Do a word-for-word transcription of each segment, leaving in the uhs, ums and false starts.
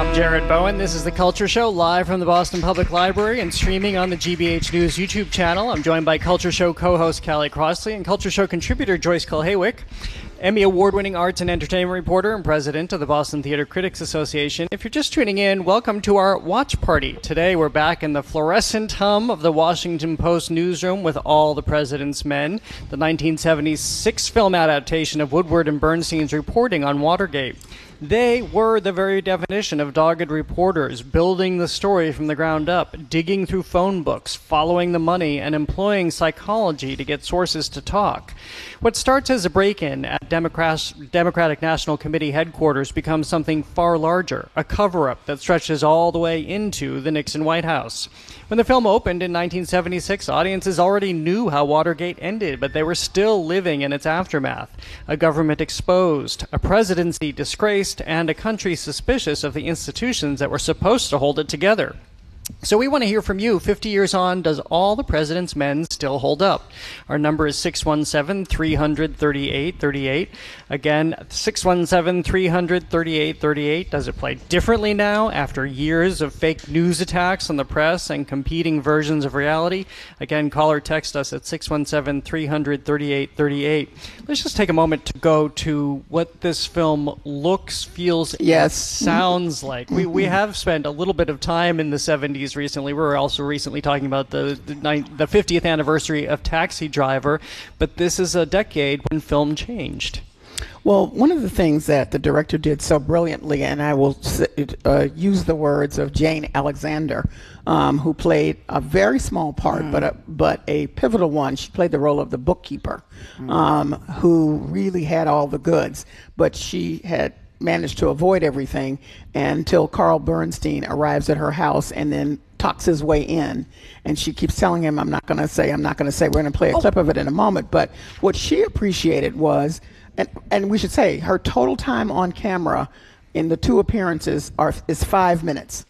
I'm Jared Bowen. This is The Culture Show, live from the Boston Public Library and streaming on the G B H News YouTube channel. I'm joined by Culture Show co-host Callie Crossley and Culture Show contributor Joyce Kulhaywick, Emmy Award-winning arts and entertainment reporter and president of the Boston Theater Critics Association. If you're just tuning in, welcome to our watch party. Today we're back in the fluorescent hum of the Washington Post newsroom with All the President's Men, the nineteen seventy-six film adaptation of Woodward and Bernstein's reporting on Watergate. They were the very definition of dogged reporters, building the story from the ground up, digging through phone books, following the money, and employing psychology to get sources to talk. What starts as a break-in at Democrat- Democratic National Committee headquarters becomes something far larger, a cover-up that stretches all the way into the Nixon White House. When the film opened in nineteen seventy-six, audiences already knew how Watergate ended, but they were still living in its aftermath. A government exposed, a presidency disgraced, and a country suspicious of the institutions that were supposed to hold it together. So we want to hear from you. fifty years on, does All the President's Men still hold up? Our number is six one seven, three hundred, thirty-eight thirty-eight. Again, six one seven, three hundred, thirty-eight thirty-eight. Does it play differently now after years of fake news attacks on the press and competing versions of reality? Again, call or text us at six one seven, three hundred, thirty-eight thirty-eight. Let's just take a moment to go to what this film looks, feels, yes. sounds like. We we have spent a little bit of time in the seventies recently. We were also recently talking about the the, ni- the fiftieth anniversary of Taxi Driver, but this is a decade when film changed. Well, one of the things that the director did so brilliantly, and I will uh, use the words of Jane Alexander, um, who played a very small part, mm. but a, but a pivotal one. She played the role of the bookkeeper, mm. um, who really had all the goods, but she had managed to avoid everything until Carl Bernstein arrives at her house and then talks his way in. And she keeps telling him, I'm not going to say, I'm not going to say, we're going to play a oh. clip of it in a moment. But what she appreciated was, and, and we should say, her total time on camera in the two appearances are is five minutes.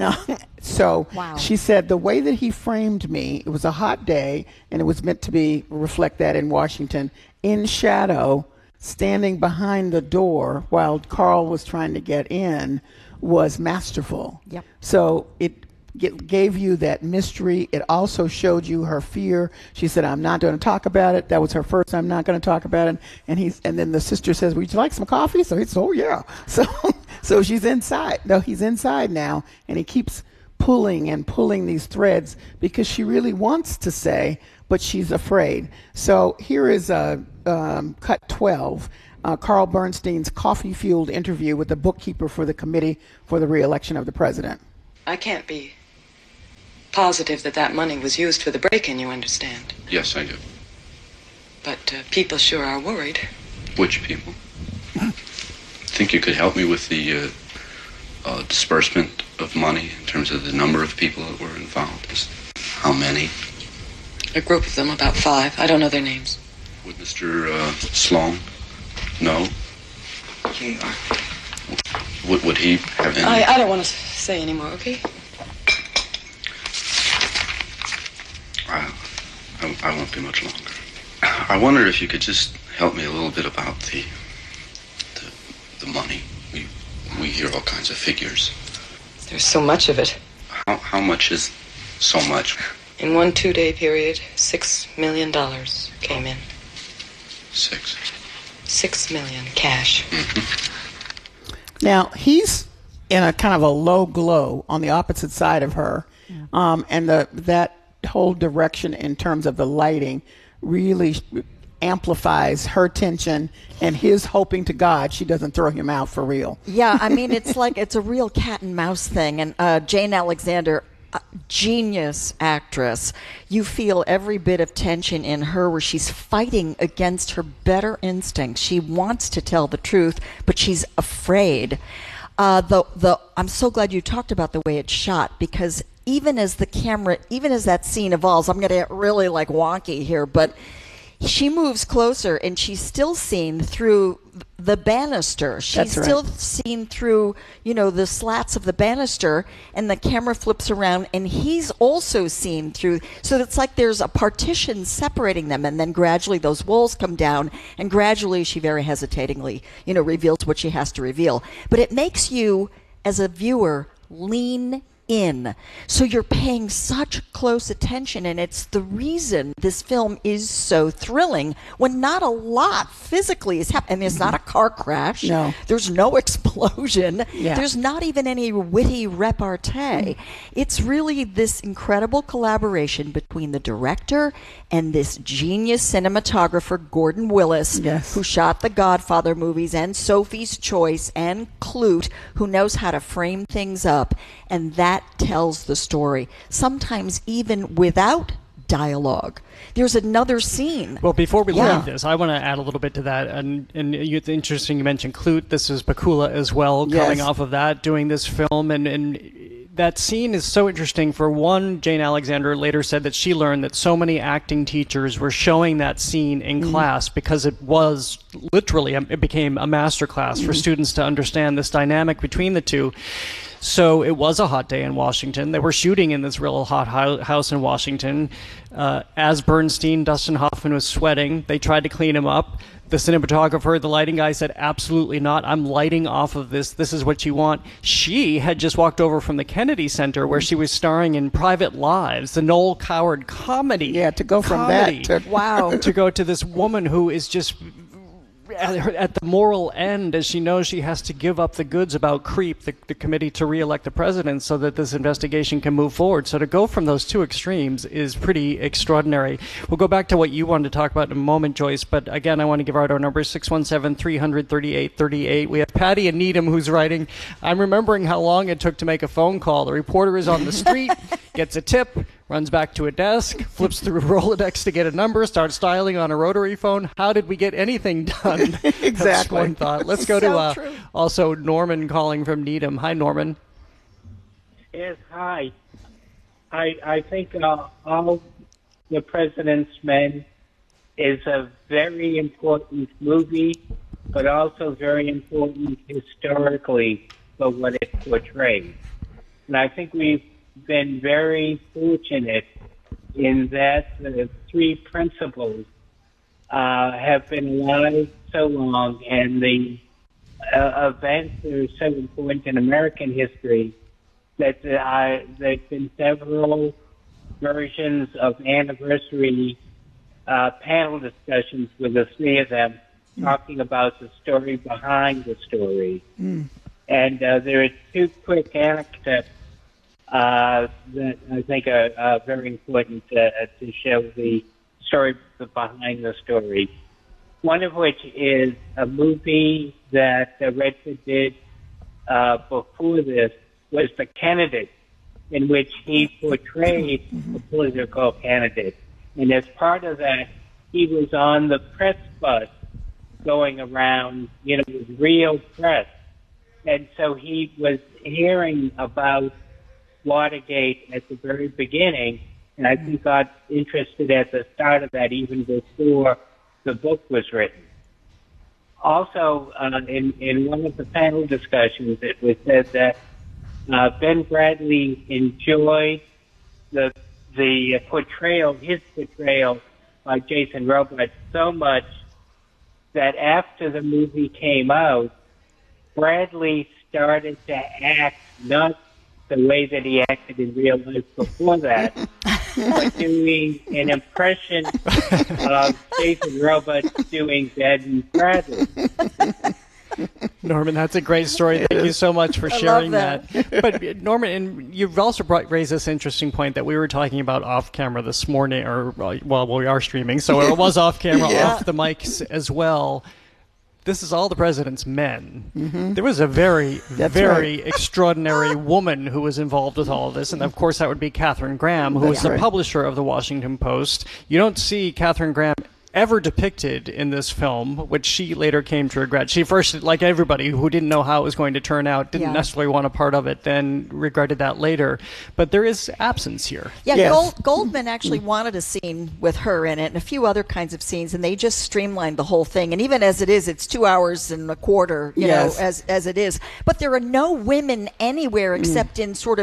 So wow. She said the way that he framed me, it was a hot day, and it was meant to be reflect that in Washington, in shadow, standing behind the door while Carl was trying to get in, was masterful. Yep. So it, it gave you that mystery. It also showed you her fear. She said, I'm not going to talk about it. That was her first, I'm not going to talk about it. And he's, and then the sister says, would you like some coffee? So he says, oh yeah. So, so she's inside. No, he's inside now, and he keeps pulling and pulling these threads because she really wants to say, but she's afraid. So here is a um, cut twelve, uh, Carl Bernstein's coffee-fueled interview with the bookkeeper for the Committee for the Re-election of the President. I can't be positive that that money was used for the break-in, you understand? Yes, I do. But uh, people sure are worried. Which people? Think you could help me with the uh, uh, disbursement of money in terms of the number of people that were involved? Just how many? A group of them, about five. I don't know their names. Would Mister Uh, Sloan know? He, uh, would, would he have any? I, I don't want to say any more, okay? I, I, I won't be much longer. I wondered if you could just help me a little bit about the the, the money. We we hear all kinds of figures. There's so much of it. How how much is so much? In one two-day period, six million dollars came in. Six. Six million cash. Mm-hmm. Now he's in a kind of a low glow on the opposite side of her, yeah. um, and the that whole direction in terms of the lighting really amplifies her tension and his hoping to God she doesn't throw him out for real. Yeah, I mean, it's like it's a real cat and mouse thing. And uh, Jane Alexander, a genius actress, you feel every bit of tension in her where she's fighting against her better instincts. She wants to tell the truth, but she's afraid. Uh, the the I'm so glad you talked about the way it's shot, because even as the camera, even as that scene evolves, I'm going to get really like wonky here, but she moves closer and she's still seen through the banister. She's That's right. still seen through, you know, the slats of the banister, and the camera flips around and he's also seen through. So it's like there's a partition separating them, and then gradually those walls come down, and gradually she very hesitatingly, you know, reveals what she has to reveal. But it makes you, as a viewer, lean in. So you're paying such close attention, and it's the reason this film is so thrilling when not a lot physically is happening. I mean, it's not a car crash. No. There's no explosion. Yeah. There's not even any witty repartee. It's really this incredible collaboration between the director and this genius cinematographer, Gordon Willis, Yes. who shot the Godfather movies and Sophie's Choice and Clute, who knows how to frame things up. And that tells the story, sometimes even without dialogue. There's another scene. Well, before we Yeah. leave this, I want to add a little bit to that. And, and you- it's interesting you mentioned Clute. This is Bakula as well, Yes. coming off of that, doing this film. And, and that scene is so interesting. For one, Jane Alexander later said that she learned that so many acting teachers were showing that scene in Mm-hmm. class because it was literally, it became a master class Mm-hmm. for students to understand this dynamic between the two. So it was a hot day in Washington. They were shooting in this real hot hou- house in Washington. Uh, as Bernstein, Dustin Hoffman was sweating. They tried to clean him up. The cinematographer, the lighting guy said, absolutely not. I'm lighting off of this. This is what you want. She had just walked over from the Kennedy Center where she was starring in Private Lives, the Noel Coward comedy. Yeah, to go from comedy, that to Wow. to go to this woman who is just at, her, at the moral end, as she knows she has to give up the goods about CREEP, the, the committee to re-elect the president, so that this investigation can move forward. So to go from those two extremes is pretty extraordinary. We'll go back to what you wanted to talk about in a moment, Joyce, but again, I want to give out our number, six one seven, three hundred, thirty-eight thirty-eight. We have Patty and Needham who's writing, I'm remembering how long it took to make a phone call. The reporter is on the street, gets a tip, runs back to a desk, flips through Rolodex to get a number, starts dialing on a rotary phone. How did we get anything done? That's Exactly. one thought. Let's go to So uh, true. also Norman calling from Needham. Hi, Norman. Yes, hi. I I think uh, All the President's Men is a very important movie, but also very important historically for what it portrays. And I think we've been very fortunate in that the three principles uh, have been alive so long, and the uh, events are so important in American history that uh, there's been several versions of anniversary uh, panel discussions with the three of them talking about the story behind the story. Mm. And uh, there are two quick anecdotes uh, that I think are uh, very important uh, to show the story behind the story. One of which is a movie that uh, Redford did uh, before this, was The Candidate, in which he portrayed a political candidate. And as part of that, he was on the press bus going around, you know, with real press. And so he was hearing about Watergate at the very beginning, and I think got interested at the start of that even before the book was written. Also, uh, in, in one of the panel discussions, it was said that uh, Ben Bradley enjoyed the the portrayal, his portrayal by Jason Robards so much that after the movie came out, Bradley started to act not the way that he acted in real life before that, but doing an impression of Jason Robards doing Ben Bradley. Norman, that's a great story. Thank you so much for I sharing love that. But uh, Norman, and you've also brought, raised this interesting point that we were talking about off camera this morning, or uh, well, we are streaming, so it was off camera, Yeah. off the mics as well. This is All the President's Men. Mm-hmm. There was a very, That's very right. extraordinary woman who was involved with all of this, and of course that would be Katharine Graham, who was That's the right. publisher of the Washington Post. You don't see Katharine Graham ever depicted in this film, which she later came to regret. She first, like everybody who didn't know how it was going to turn out, didn't Yeah. necessarily want a part of it, then regretted that later. But there is absence here. Yeah, Yes. Gold, Goldman actually wanted a scene with her in it and a few other kinds of scenes, and they just streamlined the whole thing. And even as it is, it's two hours and a quarter, you Yes. know, as as it is. But there are no women anywhere except in sort of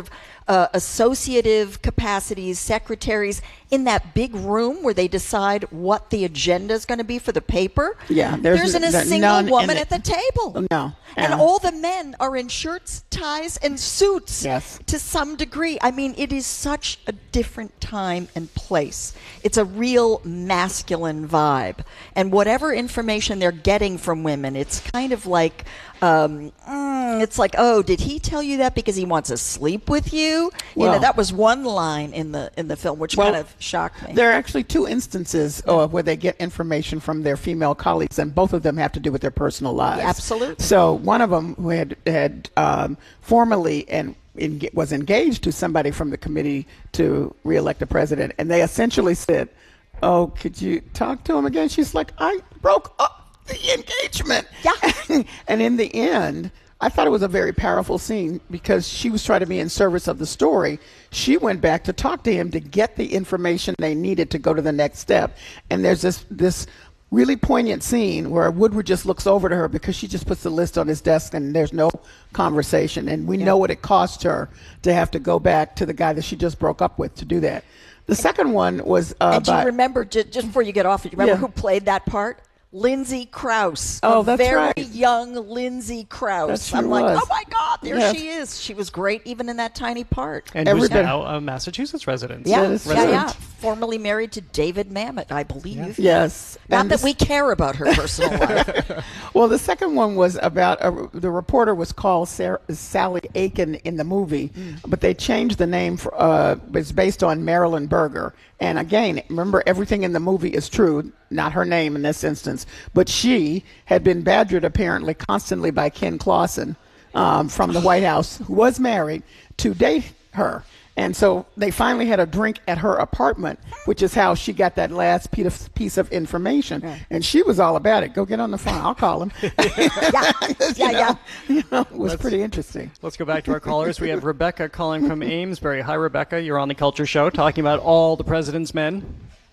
uh, associative capacities, secretaries, in that big room where they decide what the agenda is going to be for the paper. Yeah, there's, there's there's n- a single none in woman it. at the table. No. And Yeah. all the men are in shirts, ties, and suits Yes. to some degree. I mean, it is such a different time and place. It's a real masculine vibe. And whatever information they're getting from women, it's kind of like, um, mm, it's like, oh, did he tell you that because he wants to sleep with you? you Well- know, that was one line in the in the film, which Well, kind of shocked me. There are actually two instances uh, where they get information from their female colleagues, and both of them have to do with their personal lives. Absolutely. So one of them who had had um, formerly and en- was engaged to somebody from the committee to reelect the president, and they essentially said, "Oh, could you talk to him again?" She's like, "I broke up the engagement." Yeah. And in the end, I thought it was a very powerful scene because she was trying to be in service of the story. She went back to talk to him to get the information they needed to go to the next step. And there's this this really poignant scene where Woodward just looks over to her because she just puts the list on his desk and there's no conversation. And we know what it cost her to have to go back to the guy that she just broke up with to do that. The second one was uh, and do by, you remember, ju- just before you get off, do you remember Yeah. who played that part? Lindsay Krause. Oh, a that's very right. young Lindsay Krause. That she I'm like, was. oh my God, there Yes. she is. She was great even in that tiny part. And who's Everybody- now a Massachusetts resident. Yeah, That is yeah, true. yeah. Formerly married to David Mamet, I believe. Yes. Not And that this- we care about her personal life. Well, the second one was about a, the reporter was called Sarah, Sally Aiken in the movie, but they changed the name. For, uh, it's based on Marilyn Berger. And again, remember, everything in the movie is true, not her name in this instance. But she had been badgered apparently constantly by Ken Clausen um, from the White House, who was married, to date her. And so they finally had a drink at her apartment, which is how she got that last piece of, piece of information. And she was all about it. Go get on the phone. I'll call him. yeah, yeah, yeah. You know, it was Let's- pretty interesting. Let's go back to our callers. We have Rebecca calling from Amesbury. Hi, Rebecca. You're on the Culture Show talking about All the President's Men.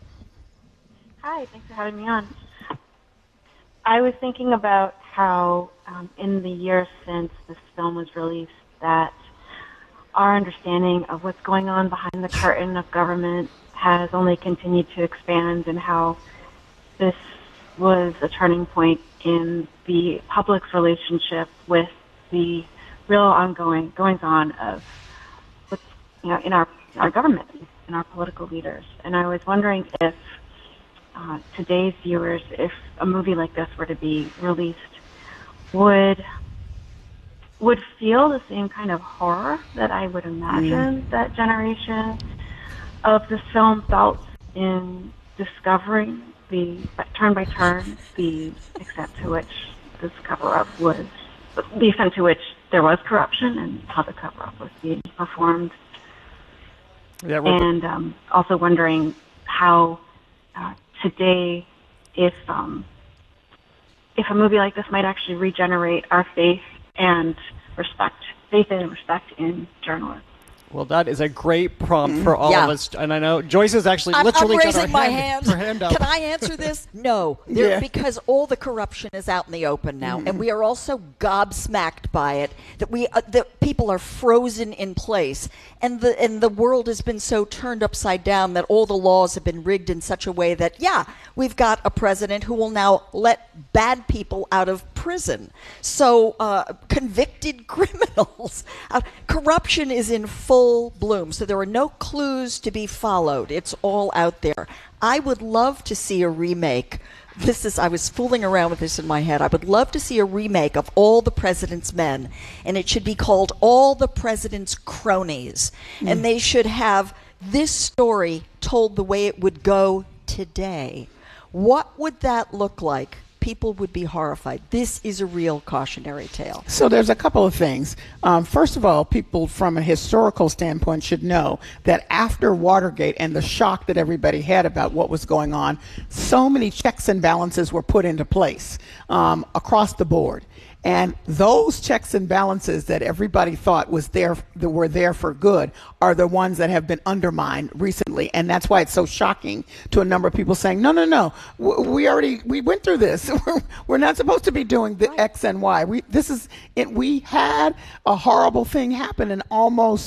Hi, thanks for having me on. I was thinking about how um, in the years since this film was released that our understanding of what's going on behind the curtain of government has only continued to expand, and how this was a turning point in the public's relationship with the real ongoing goings-on of what's, you know, in our our government, in our political leaders. And I was wondering if uh, today's viewers, if a movie like this were to be released, would would feel the same kind of horror that I would imagine Mm. that generation of the film felt in discovering the turn by turn the extent to which this cover-up was, the extent to which there was corruption and how the cover-up was being performed. Yeah, Rebe- And um, also wondering how uh, today, if um, if a movie like this might actually regenerate our faith and respect, faith and respect in journalism. Well, that is a great prompt for all Yeah. of us. And I know Joyce is actually I'm, literally I'm got raising her my hand, hand. her hand up. Can I answer this? No, There- Yeah. because all the corruption is out in the open now, and we are all so gobsmacked by it that we uh, that people are frozen in place, and the and the world has been so turned upside down that all the laws have been rigged in such a way that yeah, we've got a president who will now let bad people out of prison. So uh, convicted criminals, uh, corruption is in full bloom. So there are no clues to be followed. It's all out there. I would love to see a remake. This is, I was fooling around with this in my head. I would love to see a remake of All the President's Men, and it should be called All the President's Cronies. And they should have this story told the way it would go today. What would that look like? People would be horrified. This is a real cautionary tale. So there's a couple of things. Um, first of all, people from a historical standpoint should know that after Watergate and the shock that everybody had about what was going on, so many checks and balances were put into place um, across the board. And those checks and balances that everybody thought was there, that were there for good, are the ones that have been undermined recently. And that's why it's so shocking to a number of people saying, no, no, no, w- we already, we went through this. We're, we're not supposed to be doing the X and Y. We, this is it. We had a horrible thing happen and almost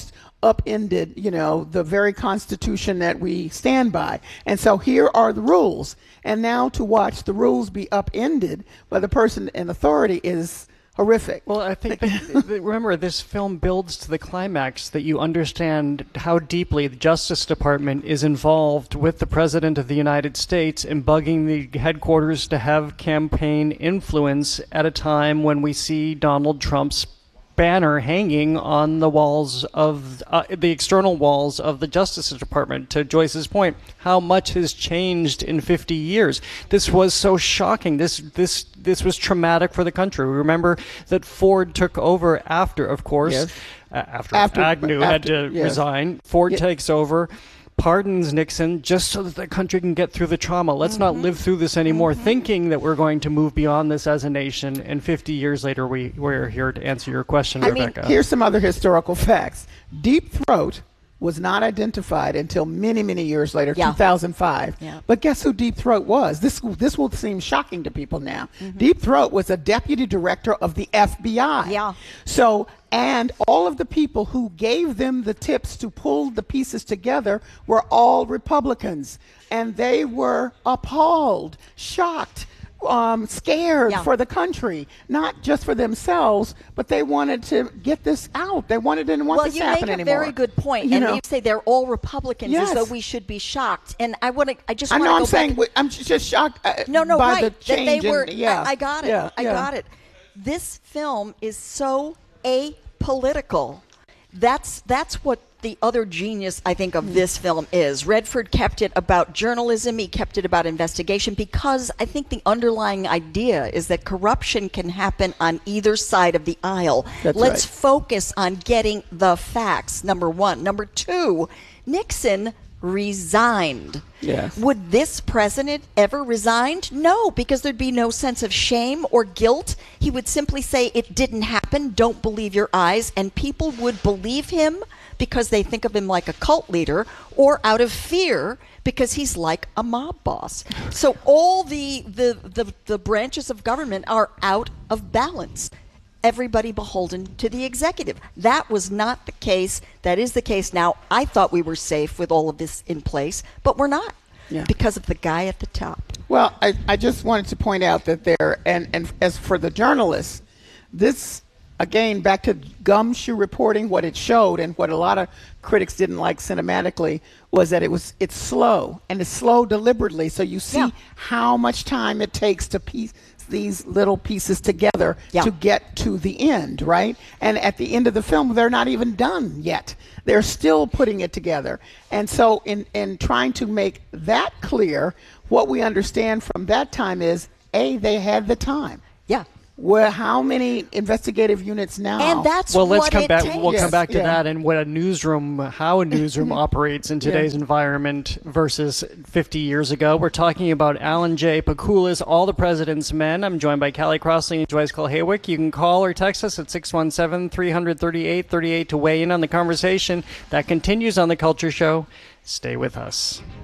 upended, you know, the very Constitution that we stand by. And so here are the rules. And now to watch the rules be upended by the person in authority is horrific. Well, I think, that, remember, this film builds to the climax that you understand how deeply the Justice Department is involved with the President of the United States in bugging the headquarters to have campaign influence at a time when we see Donald Trump's banner hanging on the walls of uh, the external walls of the Justice Department. To Joyce's point, how much has changed in fifty years? This was so shocking. This this this was traumatic for the country. Remember that Ford took over after, of course, yes. uh, after, after Agnew after, had to yes. resign. Ford Yeah. takes over, pardons Nixon just so that the country can get through the trauma. Let's not live through this anymore, thinking that we're going to move beyond this as a nation. And fifty years later, we, we're here to answer your question, I mean, Rebecca. here's some other historical facts. Deep Throat was not identified until many, many years later, Yeah. two thousand five. Yeah. But guess who Deep Throat was? This this will seem shocking to people now. Deep Throat was a deputy director of the F B I. Yeah. So, and all of the people who gave them the tips to pull the pieces together were all Republicans. And they were appalled, shocked, um, scared Yeah. for the country, not just for themselves, but they wanted to get this out. They wanted didn't want Well, this you to happen make a anymore. very good point, You and know, you say they're all Republicans, Yes. as though we should be shocked. And I want to, I just I want know to I'm go saying back. we- I'm just shocked uh, No, no, by right. the that change. they were. in, yeah, I, I got it. Yeah, I yeah. got it. This film is so apolitical. That's that's what the other genius, I think, of this film is. Redford kept it about journalism. He kept it about investigation because I think the underlying idea is that corruption can happen on either side of the aisle. That's Let's right. focus on getting the facts, number one. Number two, Nixon resigned. Yes. Would this president ever resign? No, because there'd be no sense of shame or guilt. He would simply say, it didn't happen, don't believe your eyes, and people would believe him because they think of him like a cult leader, or out of fear because he's like a mob boss. So all the the, the, the branches of government are out of balance. Everybody beholden to the executive. That was not the case. That is the case now. I thought we were safe with all of this in place, but we're not Yeah. because of the guy at the top. Well, I, I just wanted to point out that there, and, and as for the journalists, this, again, back to gumshoe reporting, what it showed and what a lot of critics didn't like cinematically was that it was it's slow, and it's slow deliberately. So you see Yeah. how much time it takes to piece these little pieces together Yeah. to get to the end, right? And at the end of the film, they're not even done yet. They're still putting it together. And so in, in trying to make that clear, what we understand from that time is, A, they had the time. Yeah. Well, how many investigative units now? And that's Well, let's what come it back. takes. We'll Yes, come back to yeah. that and what a newsroom, how a newsroom operates in today's environment versus fifty years ago. We're talking about Alan J. Pakula's All the President's Men. I'm joined by Callie Crossley and Joyce Kulhaywick. You can call or text us at six one seven, three three eight, three eight to weigh in on the conversation that continues on The Culture Show. Stay with us.